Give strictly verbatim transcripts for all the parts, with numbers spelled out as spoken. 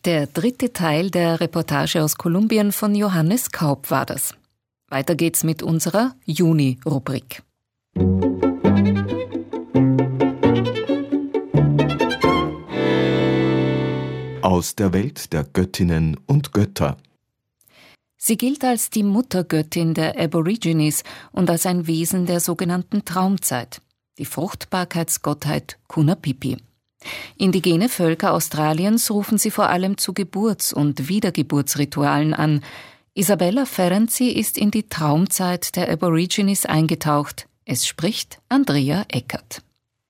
Der dritte Teil der Reportage aus Kolumbien von Johannes Kaup war das. Weiter geht's mit unserer Juni-Rubrik. Aus der Welt der Göttinnen und Götter. Sie gilt als die Muttergöttin der Aborigines und als ein Wesen der sogenannten Traumzeit, die Fruchtbarkeitsgottheit Kunapipi. Indigene Völker Australiens rufen sie vor allem zu Geburts- und Wiedergeburtsritualen an. Isabella Ferenczi ist in die Traumzeit der Aborigines eingetaucht. Es spricht Andrea Eckert.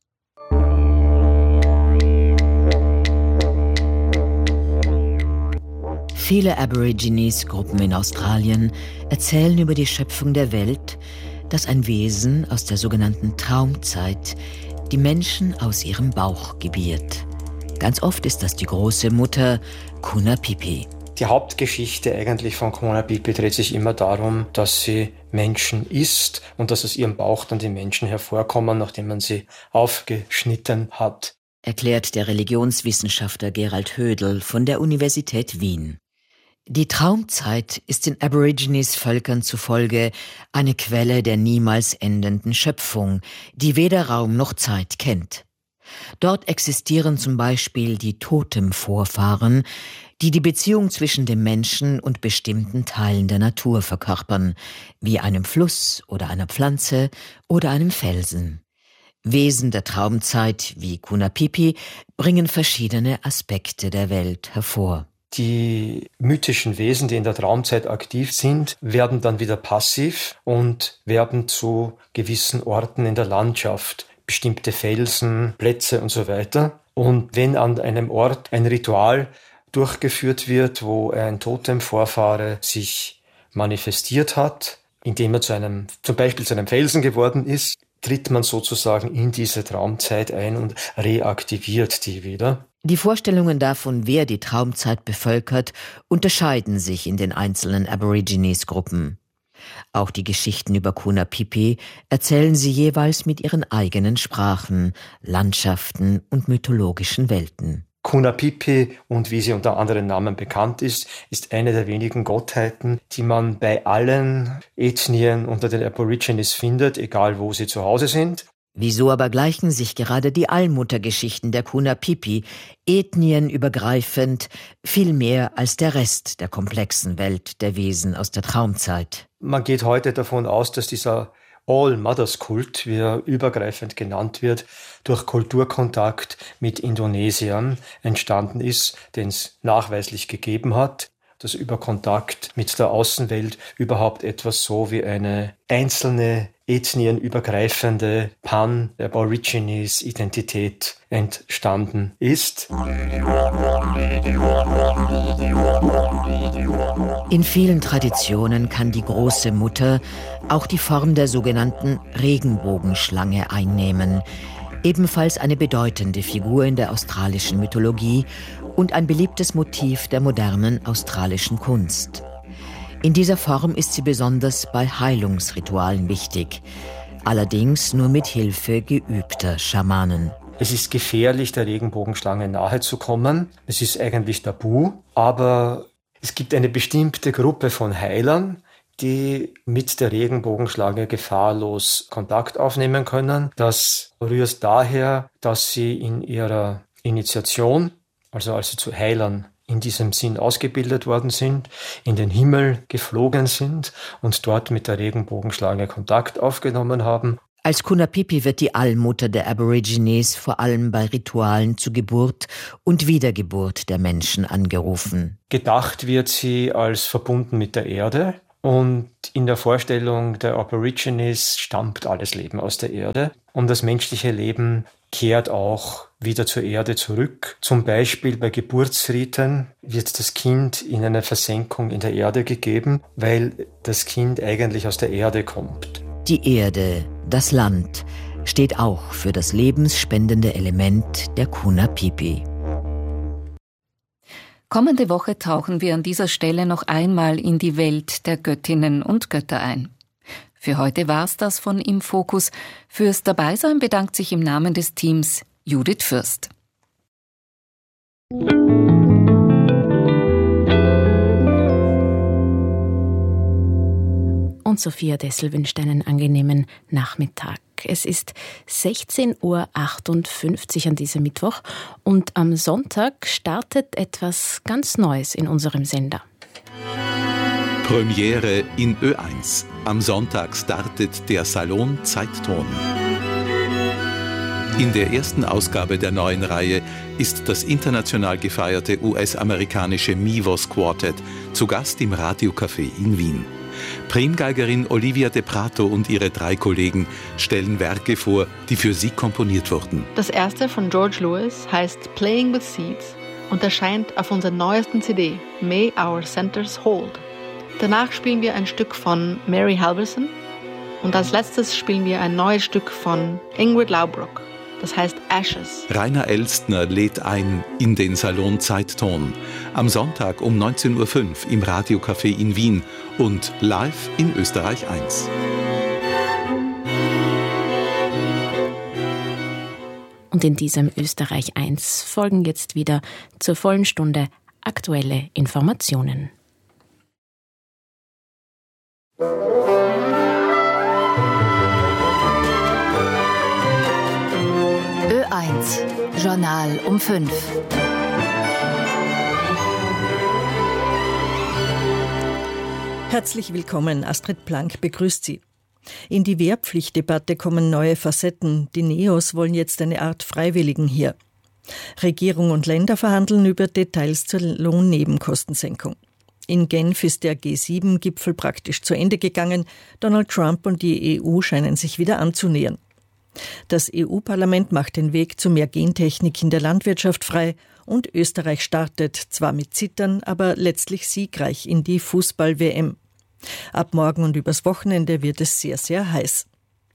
Viele Aborigines-Gruppen in Australien erzählen über die Schöpfung der Welt, dass ein Wesen aus der sogenannten Traumzeit die Menschen aus ihrem Bauch gebiert. Ganz oft ist das die große Mutter Kunapipi. Die Hauptgeschichte eigentlich von Kunapipi dreht sich immer darum, dass sie Menschen isst und dass aus ihrem Bauch dann die Menschen hervorkommen, nachdem man sie aufgeschnitten hat. Erklärt der Religionswissenschaftler Gerald Hödel von der Universität Wien. Die Traumzeit ist den Aborigines-Völkern zufolge eine Quelle der niemals endenden Schöpfung, die weder Raum noch Zeit kennt. Dort existieren zum Beispiel die Totemvorfahren, die die Beziehung zwischen dem Menschen und bestimmten Teilen der Natur verkörpern, wie einem Fluss oder einer Pflanze oder einem Felsen. Wesen der Traumzeit wie Kunapipi bringen verschiedene Aspekte der Welt hervor. Die mythischen Wesen, die in der Traumzeit aktiv sind, werden dann wieder passiv und werden zu gewissen Orten in der Landschaft, bestimmte Felsen, Plätze und so weiter. Und wenn an einem Ort ein Ritual durchgeführt wird, wo ein Totemvorfahre sich manifestiert hat, indem er zu einem, zum Beispiel zu einem Felsen geworden ist, tritt man sozusagen in diese Traumzeit ein und reaktiviert die wieder. Die Vorstellungen davon, wer die Traumzeit bevölkert, unterscheiden sich in den einzelnen Aborigines-Gruppen. Auch die Geschichten über Kunapipi erzählen sie jeweils mit ihren eigenen Sprachen, Landschaften und mythologischen Welten. Kunapipi, und wie sie unter anderen Namen bekannt ist, ist eine der wenigen Gottheiten, die man bei allen Ethnien unter den Aborigines findet, egal wo sie zu Hause sind. Wieso aber gleichen sich gerade die Allmuttergeschichten der Kunapipi ethnienübergreifend viel mehr als der Rest der komplexen Welt der Wesen aus der Traumzeit? Man geht heute davon aus, dass dieser All-Mothers-Kult, wie er übergreifend genannt wird, durch Kulturkontakt mit Indonesiern entstanden ist, den es nachweislich gegeben hat, dass über Kontakt mit der Außenwelt überhaupt etwas so wie eine einzelne ethnienübergreifende Pan-Aborigines-Identität entstanden ist. In vielen Traditionen kann die große Mutter auch die Form der sogenannten Regenbogenschlange einnehmen, ebenfalls eine bedeutende Figur in der australischen Mythologie und ein beliebtes Motiv der modernen australischen Kunst. In dieser Form ist sie besonders bei Heilungsritualen wichtig, allerdings nur mit Hilfe geübter Schamanen. Es ist gefährlich, der Regenbogenschlange nahe zu kommen. Es ist eigentlich tabu, aber es gibt eine bestimmte Gruppe von Heilern, die mit der Regenbogenschlange gefahrlos Kontakt aufnehmen können. Das rührt daher, dass sie in ihrer Initiation, also als sie zu Heilern in diesem Sinn ausgebildet worden sind, in den Himmel geflogen sind und dort mit der Regenbogenschlange Kontakt aufgenommen haben. Als Kunapipi wird die Allmutter der Aborigines vor allem bei Ritualen zur Geburt und Wiedergeburt der Menschen angerufen. Gedacht wird sie als verbunden mit der Erde und in der Vorstellung der Aborigines stammt alles Leben aus der Erde und das menschliche Leben kehrt auch wieder zur Erde zurück. Zum Beispiel bei Geburtsriten wird das Kind in eine Versenkung in der Erde gegeben, weil das Kind eigentlich aus der Erde kommt. Die Erde, das Land, steht auch für das lebensspendende Element der Kunapipi. Kommende Woche tauchen wir an dieser Stelle noch einmal in die Welt der Göttinnen und Götter ein. Für heute war's das von Im Fokus. Fürs Dabeisein bedankt sich im Namen des Teams Judith Fürst. Sophia Dessel wünscht einen angenehmen Nachmittag. Es ist sechzehn Uhr achtundfünfzig an diesem Mittwoch und am Sonntag startet etwas ganz Neues in unserem Sender. Premiere in Ö eins. Am Sonntag startet der Salon Zeitton. In der ersten Ausgabe der neuen Reihe ist das international gefeierte U S-amerikanische Mivos Quartet zu Gast im Radiocafé in Wien. Primgeigerin Olivia de Prato und ihre drei Kollegen stellen Werke vor, die für sie komponiert wurden. Das erste von George Lewis heißt Playing with Seeds und erscheint auf unserer neuesten C D, May Our Centers Hold. Danach spielen wir ein Stück von Mary Halverson und als letztes spielen wir ein neues Stück von Ingrid Laubrock. Das heißt Ashes. Rainer Elstner lädt ein in den Salon Zeitton. Am Sonntag um neunzehn Uhr fünf im Radiocafé in Wien und live in Österreich eins. Und in diesem Österreich eins folgen jetzt wieder zur vollen Stunde aktuelle Informationen. Ö eins, Journal um fünf. Herzlich willkommen, Astrid Plank begrüßt Sie. In die Wehrpflichtdebatte kommen neue Facetten. Die Neos wollen jetzt eine Art Freiwilligenheer. Regierung und Länder verhandeln über Details zur Lohnnebenkostensenkung. In Genf ist der G sieben Gipfel praktisch zu Ende gegangen. Donald Trump und die E U scheinen sich wieder anzunähern. Das E U-Parlament macht den Weg zu mehr Gentechnik in der Landwirtschaft frei und Österreich startet zwar mit Zittern, aber letztlich siegreich in die Fußball-W M. Ab morgen und übers Wochenende wird es sehr, sehr heiß.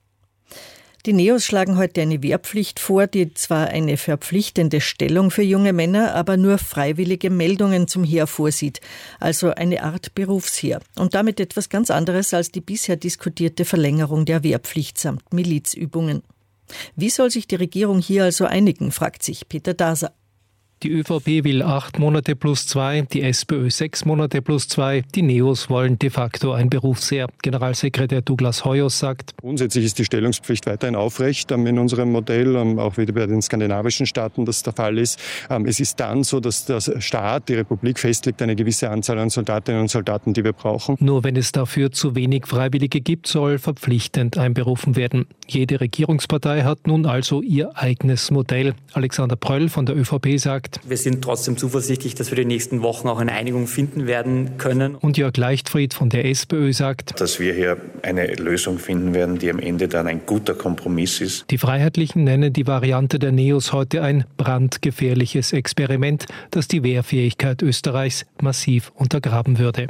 Die Neos schlagen heute eine Wehrpflicht vor, die zwar eine verpflichtende Stellung für junge Männer, aber nur freiwillige Meldungen zum Heer vorsieht, also eine Art Berufsheer und damit etwas ganz anderes als die bisher diskutierte Verlängerung der Wehrpflicht samt Milizübungen. Wie soll sich die Regierung hier also einigen, fragt sich Peter Daser. Die ÖVP will acht Monate plus zwei, die SPÖ sechs Monate plus zwei, die Neos wollen de facto ein Berufsheer. Generalsekretär Douglas Hoyos sagt: Grundsätzlich ist die Stellungspflicht weiterhin aufrecht in unserem Modell, auch wie bei den skandinavischen Staaten das der Fall ist. Es ist dann so, dass der Staat, die Republik, festlegt eine gewisse Anzahl an Soldatinnen und Soldaten, die wir brauchen. Nur wenn es dafür zu wenig Freiwillige gibt, soll verpflichtend einberufen werden. Jede Regierungspartei hat nun also ihr eigenes Modell. Alexander Pröll von der ÖVP sagt: Wir sind trotzdem zuversichtlich, dass wir die nächsten Wochen auch eine Einigung finden werden können. Und Jörg Leichtfried von der SPÖ sagt, dass wir hier eine Lösung finden werden, die am Ende dann ein guter Kompromiss ist. Die Freiheitlichen nennen die Variante der Neos heute ein brandgefährliches Experiment, das die Wehrfähigkeit Österreichs massiv untergraben würde.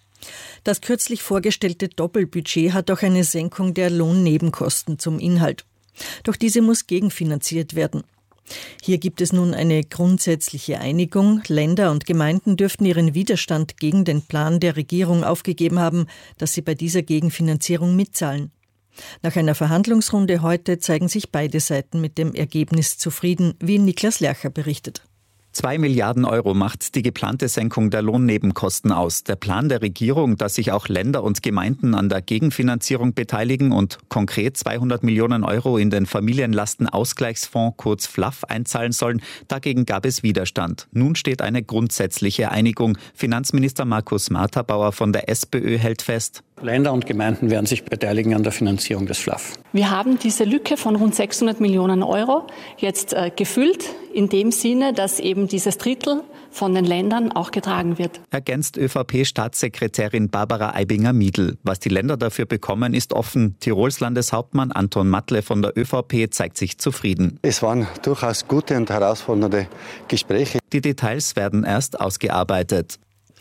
Das kürzlich vorgestellte Doppelbudget hat auch eine Senkung der Lohnnebenkosten zum Inhalt. Doch diese muss gegenfinanziert werden. Hier gibt es nun eine grundsätzliche Einigung. Länder und Gemeinden dürften ihren Widerstand gegen den Plan der Regierung aufgegeben haben, dass sie bei dieser Gegenfinanzierung mitzahlen. Nach einer Verhandlungsrunde heute zeigen sich beide Seiten mit dem Ergebnis zufrieden, wie Niklas Lercher berichtet. Zwei Milliarden Euro macht die geplante Senkung der Lohnnebenkosten aus. Der Plan der Regierung, dass sich auch Länder und Gemeinden an der Gegenfinanzierung beteiligen und konkret zweihundert Millionen Euro in den Familienlastenausgleichsfonds, kurz F L A F, einzahlen sollen, dagegen gab es Widerstand. Nun steht eine grundsätzliche Einigung. Finanzminister Markus Marthabauer von der SPÖ hält fest: Länder und Gemeinden werden sich beteiligen an der Finanzierung des F L A F. Wir haben diese Lücke von rund sechshundert Millionen Euro jetzt äh, gefüllt, in dem Sinne, dass eben dieses Drittel von den Ländern auch getragen wird. Ergänzt ÖVP-Staatssekretärin Barbara Aibinger-Miedl. Was die Länder dafür bekommen, ist offen. Tirols Landeshauptmann Anton Matle von der ÖVP zeigt sich zufrieden. Es waren durchaus gute und herausfordernde Gespräche. Die Details werden erst ausgearbeitet.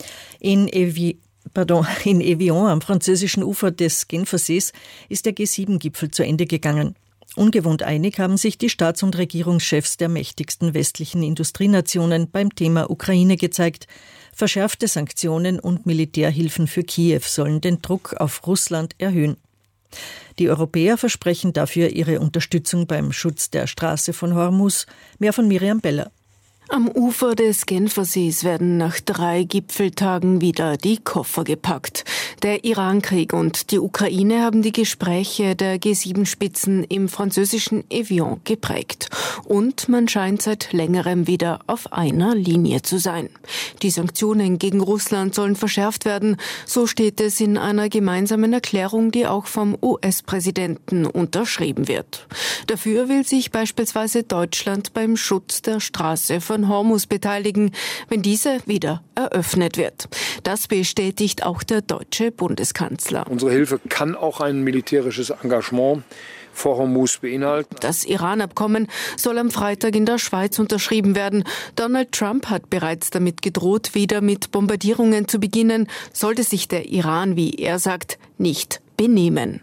In Evi Pardon, in Evian am französischen Ufer des Genfersees ist der G sieben Gipfel zu Ende gegangen. Ungewohnt einig haben sich die Staats- und Regierungschefs der mächtigsten westlichen Industrienationen beim Thema Ukraine gezeigt. Verschärfte Sanktionen und Militärhilfen für Kiew sollen den Druck auf Russland erhöhen. Die Europäer versprechen dafür ihre Unterstützung beim Schutz der Straße von Hormuz. Mehr von Miriam Beller. Am Ufer des Genfersees werden nach drei Gipfeltagen wieder die Koffer gepackt. Der Irankrieg und die Ukraine haben die Gespräche der G sieben Spitzen im französischen Evian geprägt. Und man scheint seit längerem wieder auf einer Linie zu sein. Die Sanktionen gegen Russland sollen verschärft werden, so steht es in einer gemeinsamen Erklärung, die auch vom U S-Präsidenten unterschrieben wird. Dafür will sich beispielsweise Deutschland beim Schutz der Straße von Hormuz beteiligen, wenn diese wieder eröffnet wird. Das bestätigt auch der deutsche Bundeskanzler. Unsere Hilfe kann auch ein militärisches Engagement vor Hormuz beinhalten. Das Iran-Abkommen soll am Freitag in der Schweiz unterschrieben werden. Donald Trump hat bereits damit gedroht, wieder mit Bombardierungen zu beginnen, sollte sich der Iran, wie er sagt, nicht benehmen.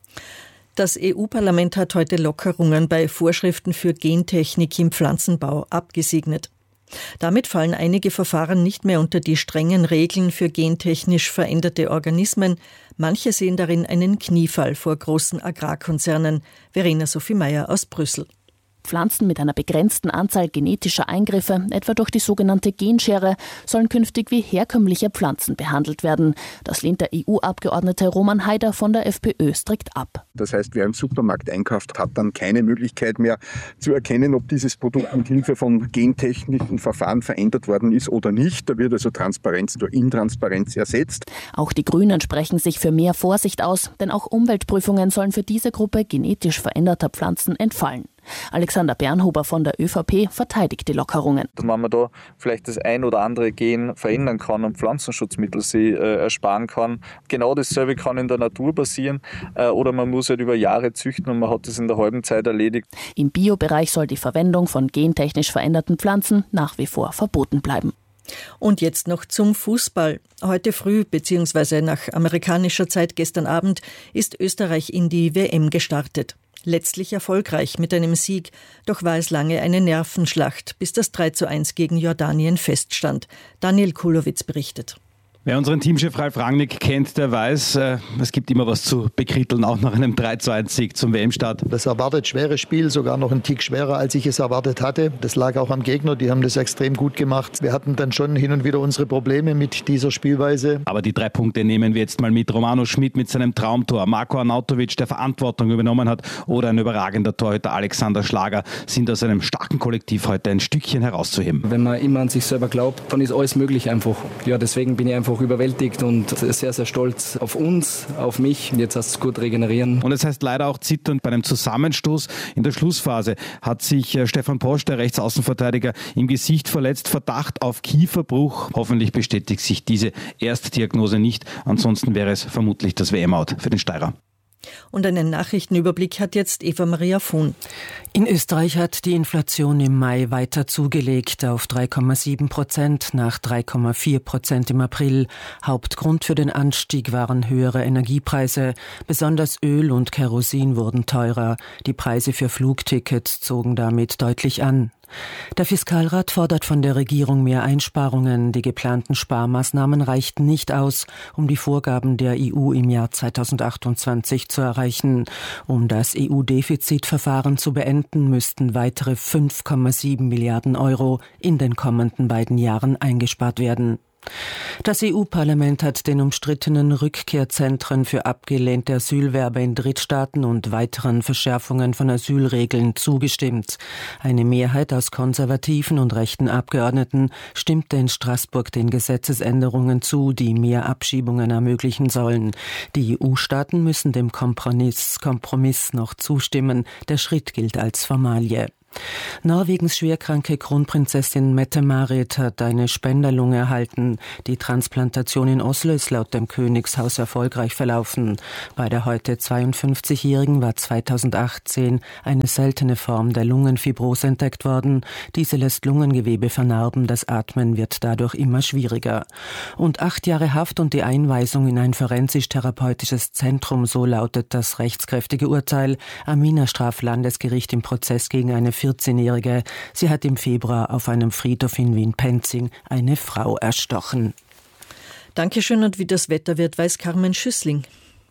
Das E U-Parlament hat heute Lockerungen bei Vorschriften für Gentechnik im Pflanzenbau abgesegnet. Damit fallen einige Verfahren nicht mehr unter die strengen Regeln für gentechnisch veränderte Organismen. Manche sehen darin einen Kniefall vor großen Agrarkonzernen. Verena Sophie Meyer aus Brüssel. Pflanzen mit einer begrenzten Anzahl genetischer Eingriffe, etwa durch die sogenannte Genschere, sollen künftig wie herkömmliche Pflanzen behandelt werden. Das lehnt der E U-Abgeordnete Roman Haider von der FPÖ strikt ab. Das heißt, wer im Supermarkt einkauft, hat dann keine Möglichkeit mehr zu erkennen, ob dieses Produkt mit Hilfe von gentechnischen Verfahren verändert worden ist oder nicht. Da wird also Transparenz durch Intransparenz ersetzt. Auch die Grünen sprechen sich für mehr Vorsicht aus, denn auch Umweltprüfungen sollen für diese Gruppe genetisch veränderter Pflanzen entfallen. Alexander Bernhuber von der ÖVP verteidigt die Lockerungen. Wenn man da vielleicht das ein oder andere Gen verändern kann und Pflanzenschutzmittel sie äh, ersparen kann, genau dasselbe kann in der Natur passieren äh, oder man muss halt über Jahre züchten und man hat das in der halben Zeit erledigt. Im Biobereich soll die Verwendung von gentechnisch veränderten Pflanzen nach wie vor verboten bleiben. Und jetzt noch zum Fußball. Heute früh, beziehungsweise nach amerikanischer Zeit gestern Abend, ist Österreich in die W M gestartet. Letztlich erfolgreich mit einem Sieg, doch war es lange eine Nervenschlacht, bis das drei zu eins gegen Jordanien feststand. Daniel Kulowitz berichtet. Wer unseren Teamchef Ralf Rangnick kennt, der weiß, äh, es gibt immer was zu bekritteln, auch nach einem drei zu eins Sieg zum W M-Start. Das erwartet schwere Spiel, sogar noch ein Tick schwerer, als ich es erwartet hatte. Das lag auch am Gegner, die haben das extrem gut gemacht. Wir hatten dann schon hin und wieder unsere Probleme mit dieser Spielweise. Aber die drei Punkte nehmen wir jetzt mal mit. Romano Schmid mit seinem Traumtor, Marko Arnautovic, der Verantwortung übernommen hat, oder ein überragender Torhüter Alexander Schlager sind aus einem starken Kollektiv heute ein Stückchen herauszuheben. Wenn man immer an sich selber glaubt, dann ist alles möglich einfach. Ja, deswegen bin ich einfach überwältigt und sehr, sehr stolz auf uns, auf mich. Jetzt heißt es gut regenerieren. Und es heißt leider auch zittern. Bei einem Zusammenstoß in der Schlussphase hat sich Stefan Posch, der Rechtsaußenverteidiger, im Gesicht verletzt. Verdacht auf Kieferbruch. Hoffentlich bestätigt sich diese Erstdiagnose nicht. Ansonsten wäre es vermutlich das W M-Out für den Steirer. Und einen Nachrichtenüberblick hat jetzt Eva Maria Fuhn. In Österreich hat die Inflation im Mai weiter zugelegt auf drei Komma sieben Prozent nach drei Komma vier Prozent im April. Hauptgrund für den Anstieg waren höhere Energiepreise. Besonders Öl und Kerosin wurden teurer. Die Preise für Flugtickets zogen damit deutlich an. Der Fiskalrat fordert von der Regierung mehr Einsparungen. Die geplanten Sparmaßnahmen reichten nicht aus, um die Vorgaben der E U im Jahr zweitausendachtundzwanzig zu erreichen. Um das E U-Defizitverfahren zu beenden, müssten weitere fünf Komma sieben Milliarden Euro in den kommenden beiden Jahren eingespart werden. Das E U-Parlament hat den umstrittenen Rückkehrzentren für abgelehnte Asylwerber in Drittstaaten und weiteren Verschärfungen von Asylregeln zugestimmt. Eine Mehrheit aus konservativen und rechten Abgeordneten stimmte in Straßburg den Gesetzesänderungen zu, die mehr Abschiebungen ermöglichen sollen. Die E U-Staaten müssen dem Kompromiss, Kompromiss noch zustimmen. Der Schritt gilt als Formalie. Norwegens schwerkranke Kronprinzessin Mette-Marit hat eine Spenderlunge erhalten. Die Transplantation in Oslo ist laut dem Königshaus erfolgreich verlaufen. Bei der heute zweiundfünfzigjährigen war zweitausendachtzehn eine seltene Form der Lungenfibrose entdeckt worden. Diese lässt Lungengewebe vernarben, das Atmen wird dadurch immer schwieriger. Und acht Jahre Haft und die Einweisung in ein forensisch-therapeutisches Zentrum, so lautet das rechtskräftige Urteil am Wiener Straflandesgericht im Prozess gegen eine vierzehnjährige. Sie hat im Februar auf einem Friedhof in Wien-Penzing eine Frau erstochen. Dankeschön, und wie das Wetter wird, weiß Carmen Schüssling.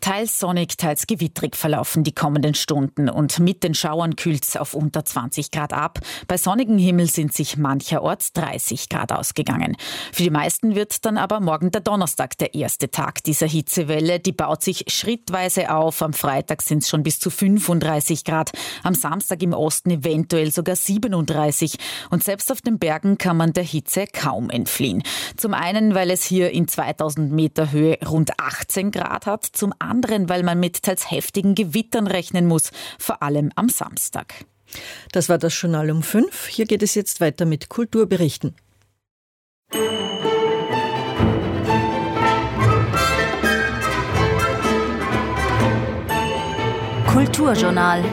Teils sonnig, teils gewittrig verlaufen die kommenden Stunden und mit den Schauern kühlt's auf unter zwanzig Grad ab. Bei sonnigem Himmel sind sich mancherorts dreißig Grad ausgegangen. Für die meisten wird dann aber morgen der Donnerstag der erste Tag dieser Hitzewelle. Die baut sich schrittweise auf. Am Freitag sind es schon bis zu fünfunddreißig Grad. Am Samstag im Osten eventuell sogar siebenunddreißig. Und selbst auf den Bergen kann man der Hitze kaum entfliehen. Zum einen, weil es hier in zweitausend Meter Höhe rund achtzehn Grad hat. Zum anderen, weil man mit teils heftigen Gewittern rechnen muss, vor allem am Samstag. Das war das Journal um fünf. Hier geht es jetzt weiter mit Kulturberichten. Kulturjournal.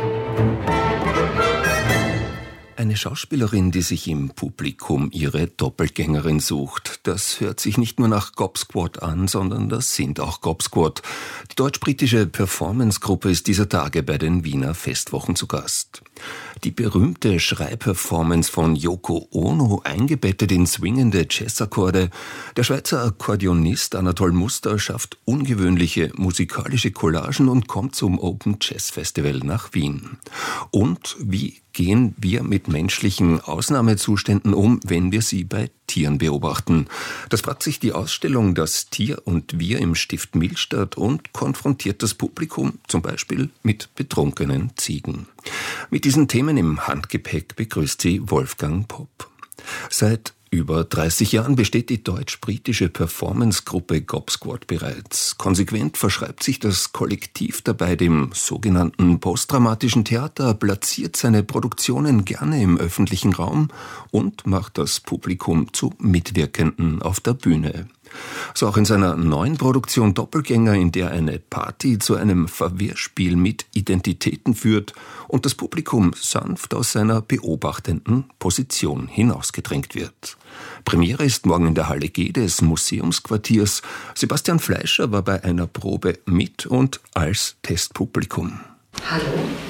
Eine Schauspielerin, die sich im Publikum ihre Doppelgängerin sucht. Das hört sich nicht nur nach Gobsquad an, sondern das sind auch Gobsquad. Die deutsch-britische Performance-Gruppe ist dieser Tage bei den Wiener Festwochen zu Gast. Die berühmte Schreiperformance von Yoko Ono, eingebettet in swingende Jazzakkorde. Der Schweizer Akkordeonist Anatol Muster schafft ungewöhnliche musikalische Collagen und kommt zum Open Jazz Festival nach Wien. Und wie gehen wir mit menschlichen Ausnahmezuständen um, wenn wir sie bei Tieren beobachten? Das fragt sich die Ausstellung Das Tier und wir im Stift Millstatt und konfrontiert das Publikum zum Beispiel mit betrunkenen Ziegen. Mit diesen Themen im Handgepäck begrüßt sie Wolfgang Popp. Seit über dreißig Jahren besteht die deutsch-britische Performance-Gruppe Gobsquad bereits. Konsequent verschreibt sich das Kollektiv dabei dem sogenannten postdramatischen Theater, platziert seine Produktionen gerne im öffentlichen Raum und macht das Publikum zu Mitwirkenden auf der Bühne. So auch in seiner neuen Produktion Doppelgänger, in der eine Party zu einem Verwirrspiel mit Identitäten führt und das Publikum sanft aus seiner beobachtenden Position hinausgedrängt wird. Premiere ist morgen in der Halle G des Museumsquartiers. Sebastian Fleischer war bei einer Probe mit und als Testpublikum. Hallo,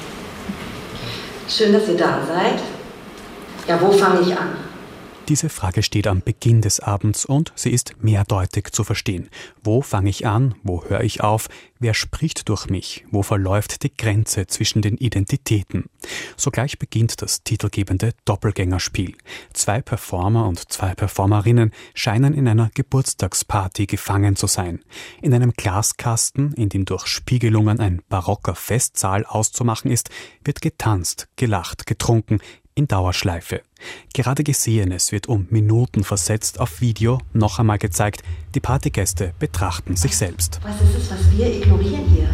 schön, dass ihr da seid. Ja, wo fange ich an? Diese Frage steht am Beginn des Abends und sie ist mehrdeutig zu verstehen. Wo fange ich an? Wo höre ich auf? Wer spricht durch mich? Wo verläuft die Grenze zwischen den Identitäten? Sogleich beginnt das titelgebende Doppelgängerspiel. Zwei Performer und zwei Performerinnen scheinen in einer Geburtstagsparty gefangen zu sein. In einem Glaskasten, in dem durch Spiegelungen ein barocker Festsaal auszumachen ist, wird getanzt, gelacht, getrunken, in Dauerschleife. Gerade Gesehenes wird um Minuten versetzt auf Video noch einmal gezeigt. Die Partygäste betrachten sich selbst. Was ist es, was wir ignorieren hier?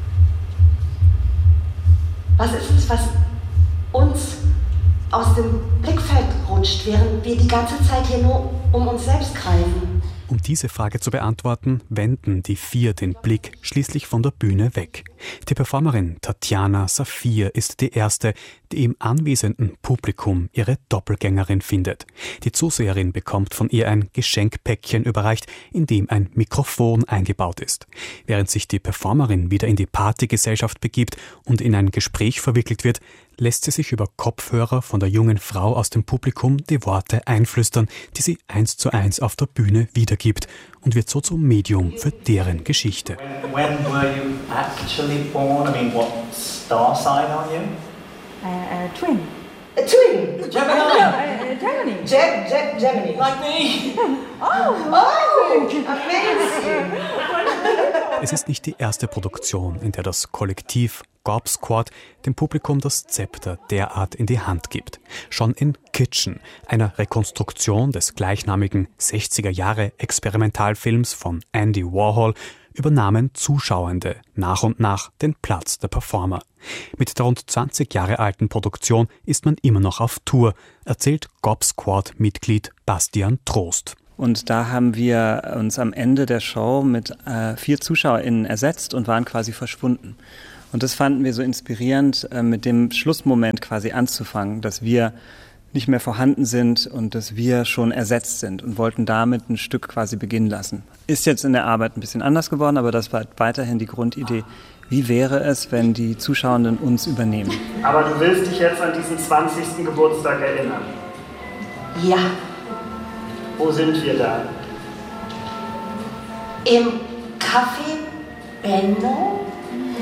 Was ist es, was uns aus dem Blickfeld rutscht, während wir die ganze Zeit hier nur um uns selbst kreisen? Um diese Frage zu beantworten, wenden die vier den Blick schließlich von der Bühne weg. Die Performerin Tatjana Saphir ist die erste, die im anwesenden Publikum ihre Doppelgängerin findet. Die Zuseherin bekommt von ihr ein Geschenkpäckchen überreicht, in dem ein Mikrofon eingebaut ist. Während sich die Performerin wieder in die Partygesellschaft begibt und in ein Gespräch verwickelt wird, lässt sie sich über Kopfhörer von der jungen Frau aus dem Publikum die Worte einflüstern, die sie eins zu eins auf der Bühne wiedergibt und wird so zum Medium für deren Geschichte. When were you actually born? I mean, what star sign are you? Uh, uh, twin. A twin! Gemini! No, uh, Gemini. Je- Je- Gemini. Like me! Oh, oh, amazing! Es ist nicht die erste Produktion, in der das Kollektiv Gobsquad dem Publikum das Zepter derart in die Hand gibt. Schon in Kitchen, einer Rekonstruktion des gleichnamigen sechziger Jahre Experimentalfilms von Andy Warhol, übernahmen Zuschauende nach und nach den Platz der Performer. Mit der rund zwanzig Jahre alten Produktion ist man immer noch auf Tour, erzählt Gobsquad-Mitglied Bastian Trost. Und da haben wir uns am Ende der Show mit äh, vier ZuschauerInnen ersetzt und waren quasi verschwunden. Und das fanden wir so inspirierend, äh, mit dem Schlussmoment quasi anzufangen, dass wir nicht mehr vorhanden sind und dass wir schon ersetzt sind und wollten damit ein Stück quasi beginnen lassen. Ist jetzt in der Arbeit ein bisschen anders geworden, aber das war weiterhin die Grundidee. Wie wäre es, wenn die Zuschauenden uns übernehmen? Aber du willst dich jetzt an diesen zwanzigsten Geburtstag erinnern? Ja. Wo sind wir da? Im Café Benno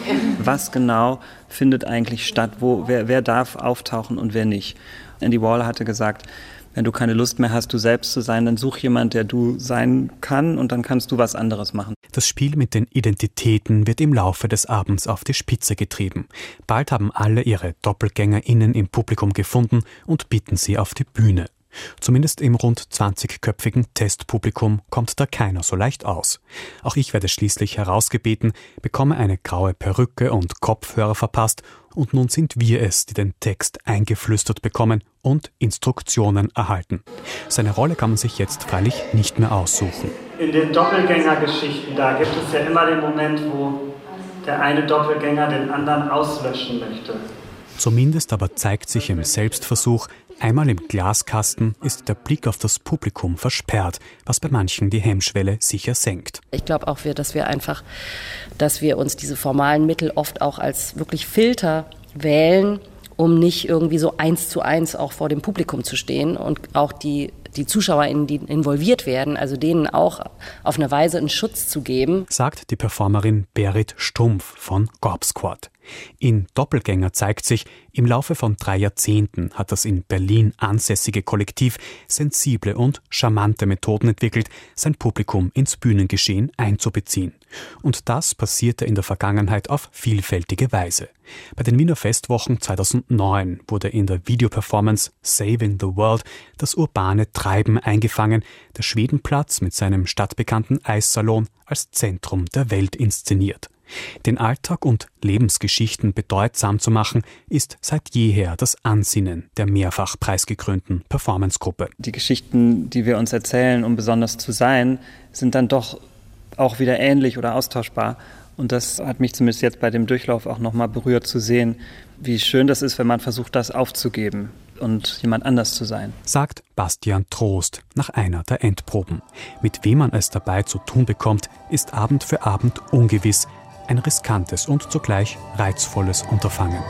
Was genau findet eigentlich statt? Wo, wer, wer darf auftauchen und wer nicht? Andy Warhol hatte gesagt, wenn du keine Lust mehr hast, du selbst zu sein, dann such jemand, der du sein kann und dann kannst du was anderes machen. Das Spiel mit den Identitäten wird im Laufe des Abends auf die Spitze getrieben. Bald haben alle ihre DoppelgängerInnen im Publikum gefunden und bitten sie auf die Bühne. Zumindest im rund zwanzigköpfigen Testpublikum kommt da keiner so leicht aus. Auch ich werde schließlich herausgebeten, bekomme eine graue Perücke und Kopfhörer verpasst und nun sind wir es, die den Text eingeflüstert bekommen und Instruktionen erhalten. Seine Rolle kann man sich jetzt freilich nicht mehr aussuchen. In den Doppelgängergeschichten, da gibt es ja immer den Moment, wo der eine Doppelgänger den anderen auslöschen möchte. Zumindest aber zeigt sich im Selbstversuch, einmal im Glaskasten ist der Blick auf das Publikum versperrt, was bei manchen die Hemmschwelle sicher senkt. Ich glaube auch, wir, dass wir einfach, dass wir uns diese formalen Mittel oft auch als wirklich Filter wählen, um nicht irgendwie so eins zu eins auch vor dem Publikum zu stehen und auch die die ZuschauerInnen, die involviert werden, also denen auch auf eine Weise einen Schutz zu geben. Sagt die Performerin Berit Stumpf von Gorb Squad. In Doppelgänger zeigt sich, im Laufe von drei Jahrzehnten hat das in Berlin ansässige Kollektiv sensible und charmante Methoden entwickelt, sein Publikum ins Bühnengeschehen einzubeziehen. Und das passierte in der Vergangenheit auf vielfältige Weise. Bei den Wiener Festwochen zweitausendneun wurde in der Videoperformance Saving the World das urbane Treiben eingefangen, der Schwedenplatz mit seinem stadtbekannten Eissalon als Zentrum der Welt inszeniert. Den Alltag und Lebensgeschichten bedeutsam zu machen, ist seit jeher das Ansinnen der mehrfach preisgekrönten Performancegruppe. Die Geschichten, die wir uns erzählen, um besonders zu sein, sind dann doch auch wieder ähnlich oder austauschbar. Und das hat mich zumindest jetzt bei dem Durchlauf auch nochmal berührt zu sehen, wie schön das ist, wenn man versucht, das aufzugeben und jemand anders zu sein. Sagt Bastian Trost nach einer der Endproben. Mit wem man es dabei zu tun bekommt, ist Abend für Abend ungewiss. Ein riskantes und zugleich reizvolles Unterfangen.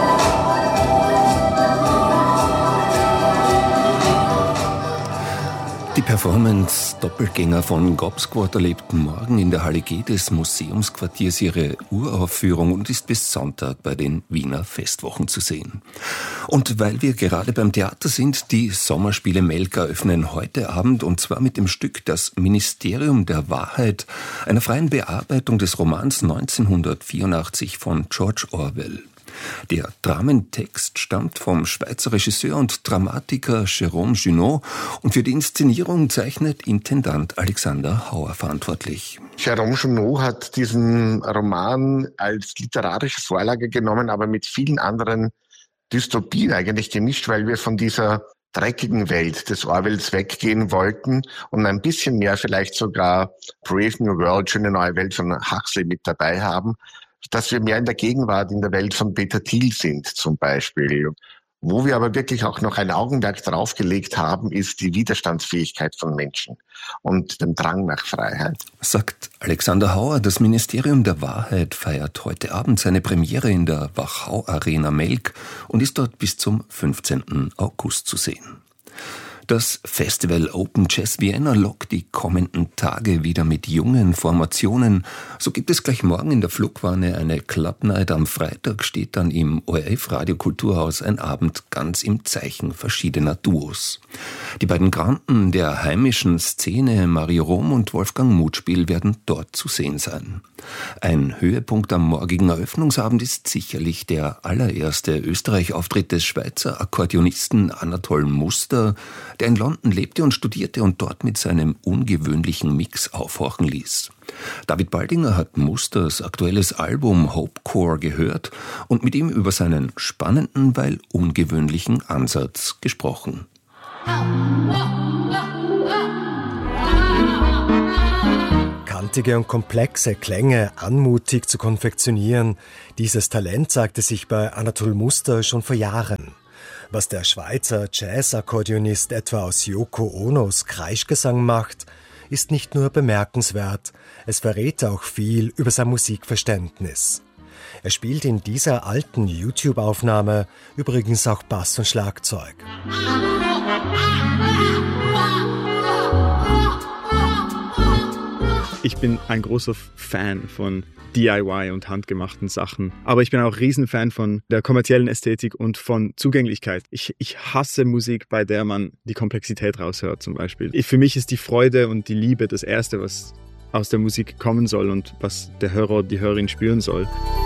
Die Performance Doppelgänger von Gorb Squad erlebt morgen in der Halle G des Museumsquartiers ihre Uraufführung und ist bis Sonntag bei den Wiener Festwochen zu sehen. Und weil wir gerade beim Theater sind, die Sommerspiele Melk eröffnen heute Abend und zwar mit dem Stück Das Ministerium der Wahrheit, einer freien Bearbeitung des Romans neunzehnhundertvierundachtzig von George Orwell. Der Dramentext stammt vom Schweizer Regisseur und Dramatiker Jérôme Junot und für die Inszenierung zeichnet Intendant Alexander Hauer verantwortlich. Jérôme Junot hat diesen Roman als literarische Vorlage genommen, aber mit vielen anderen Dystopien eigentlich gemischt, weil wir von dieser dreckigen Welt des Orwells weggehen wollten und ein bisschen mehr vielleicht sogar Brave New World, schöne neue Welt von Huxley mit dabei haben, dass wir mehr in der Gegenwart, in der Welt von Peter Thiel sind zum Beispiel. Wo wir aber wirklich auch noch ein Augenmerk draufgelegt haben, ist die Widerstandsfähigkeit von Menschen und den Drang nach Freiheit. Sagt Alexander Hauer, das Ministerium der Wahrheit feiert heute Abend seine Premiere in der Wachau Arena Melk und ist dort bis zum fünfzehnten August zu sehen. Das Festival Open Jazz Vienna lockt die kommenden Tage wieder mit jungen Formationen. So gibt es gleich morgen in der Flugwanne eine Club Night. Am Freitag steht dann im O R F Radio Kulturhaus ein Abend ganz im Zeichen verschiedener Duos. Die beiden Granden der heimischen Szene, Mario Rom und Wolfgang Mutspiel, werden dort zu sehen sein. Ein Höhepunkt am morgigen Eröffnungsabend ist sicherlich der allererste Österreich-Auftritt des Schweizer Akkordeonisten Anatol Muster, der in London lebte und studierte und dort mit seinem ungewöhnlichen Mix aufhorchen ließ. David Baldinger hat Musters aktuelles Album Hopecore gehört und mit ihm über seinen spannenden, weil ungewöhnlichen Ansatz gesprochen. Kantige und komplexe Klänge anmutig zu konfektionieren, dieses Talent zeigte sich bei Anatol Muster schon vor Jahren. Was der Schweizer Jazz-Akkordeonist etwa aus Yoko Onos Kreischgesang macht, ist nicht nur bemerkenswert, es verrät auch viel über sein Musikverständnis. Er spielt in dieser alten YouTube-Aufnahme übrigens auch Bass und Schlagzeug. Ich Ich bin ein großer Fan von D I Y und handgemachten Sachen. Aber ich bin auch Riesenfan von der kommerziellen Ästhetik und von Zugänglichkeit. Ich, ich hasse Musik, bei der man die Komplexität raushört zum Beispiel. Ich, für mich ist die Freude und die Liebe das Erste, was aus der Musik kommen soll und was der Hörer, die Hörerin spüren soll.